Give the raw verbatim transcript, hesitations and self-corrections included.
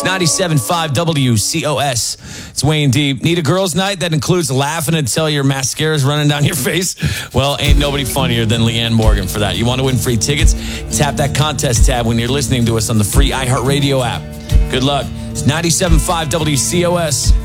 It's ninety-seven point five W C O S. It's Wayne Deep. Need a girls' night that includes laughing until your mascara's running down your face? Well, ain't nobody funnier than Leanne Morgan for that. You want to win free tickets? Tap that contest tab when you're listening to us on the free iHeartRadio app. Good luck. It's ninety-seven point five W C O S.